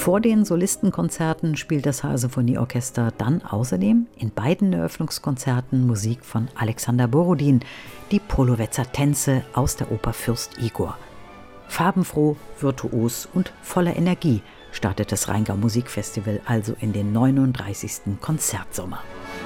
Vor den Solistenkonzerten spielt das Haar-Symphonieorchester dann außerdem in beiden Eröffnungskonzerten Musik von Alexander Borodin, die Polowetzer Tänze aus der Oper Fürst Igor. Farbenfroh, virtuos und voller Energie startet das Rheingau Musikfestival also in den 39. Konzertsommer.